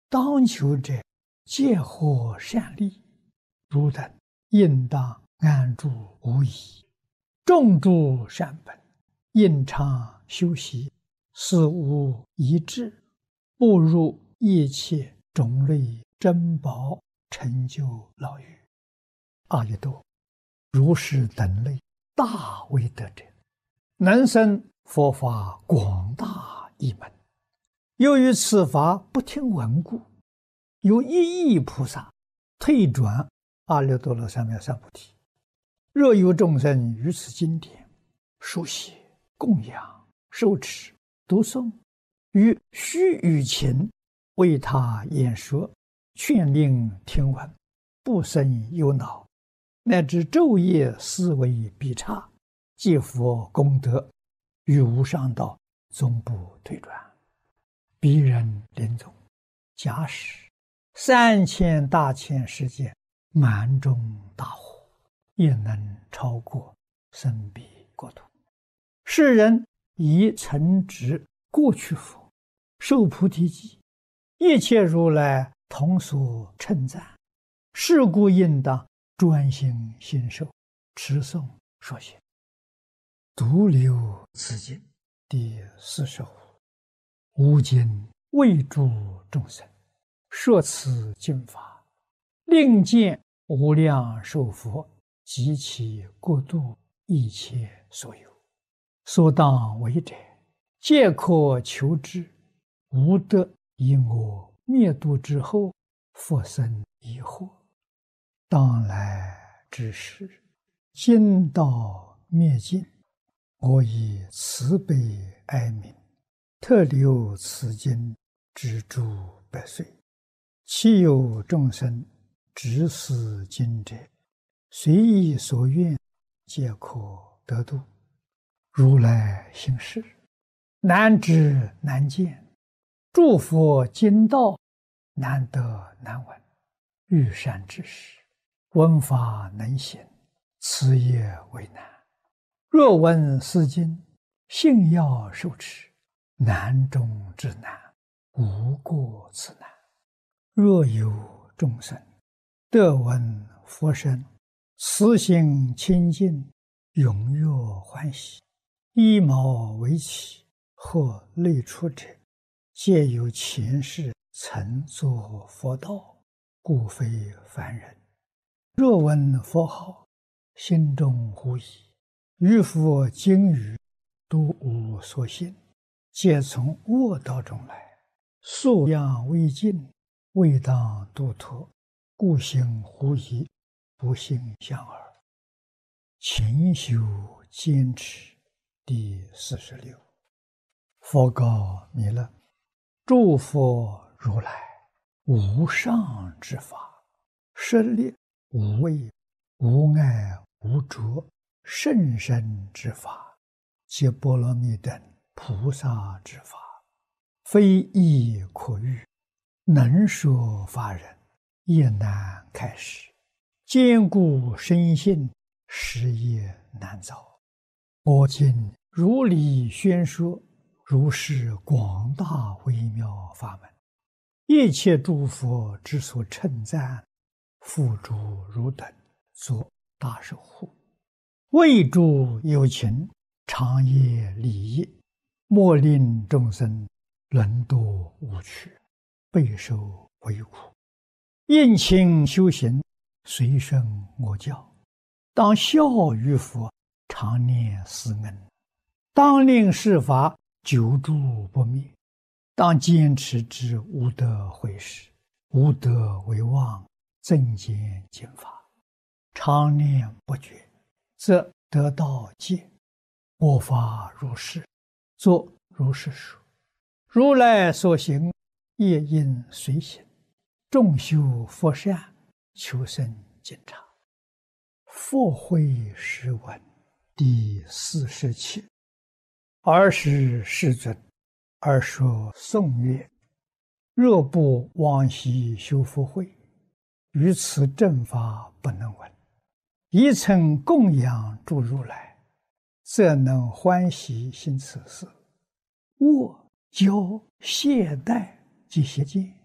当求者皆获善利，汝等应当安住无疑，种诸善本，应常修习，思无一致，步入一切种类珍宝，成就老狱。阿逸多，如是等类大威德者，能生佛法广大一门。由于此法不听闻故，有一亿菩萨退转阿耨多罗三藐三菩提。若有众生于此经典书写、供养、受持、读诵，于须臾前为他演说，劝令听闻，不生忧恼，乃至昼夜思维必差，皆佛功德，于无上道终不退转。彼人临终，假使3000大千世界满中大火，也能超过生彼国土。世人以曾植过去佛，受菩提记，一切如来同所称赞。是故应当专心信受，持诵说学。独留此经第45。吾今为诸众生说此经法，令见无量寿佛及其国度一切所有，所当为者，皆可求之。吾得以我灭度之后，复生疑惑。当来之时，经道灭尽，我以慈悲哀悯，特留此经之诸百岁。其有众生执此经者，随意所愿，皆可得度。如来行事，难知难见，诸佛经道难得难闻。欲善知识，闻法能行，此也为难。若闻是经，信要受持，难中之难，无过此难。若有众生得闻佛声，慈心清净，踊跃欢喜，依毛为起，或类出者，皆有前世曾作佛道，故非凡人。若闻佛号，心中狐疑，于佛经语都无所信，皆从恶道中来，素养未尽，未当度脱，故行狐疑，不信相耳。勤修坚持第46。佛告弥勒：诸佛如来无上之法，舍利无畏、无碍、无着、甚深之法，皆波罗蜜等菩萨之法，非易可喻，能说法人也难开示。坚固深信，实也难造。我今如理宣说，如是广大微妙法门，一切诸佛之所称赞，付诸汝等作大守护。为诸有情，长夜利益，莫令众生沦堕无趣，备受为苦。应勤修行，随顺我教，当效于佛，常念思恩，当令世法久住不灭，当坚持之无得毁时，无得为妄，增减经法，常念不绝，则得道戒。我法如是，作如是说。如来所行，业应随行，众修佛善，求生净察。佛慧诗文第47。尔时世尊，而说颂曰：若不往昔修福慧，于此正法不能闻。一曾供养诸如来，则能欢喜行此事。我教懈怠及邪见，